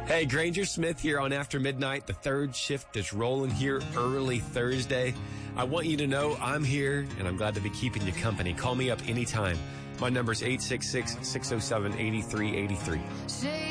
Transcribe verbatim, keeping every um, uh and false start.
Hey, Granger Smith here on After Midnight. The third shift is rolling here early Thursday. I want you to know I'm here, and I'm glad to be keeping you company. Call me up anytime. My number's eight six six, six oh seven, eight three eight three.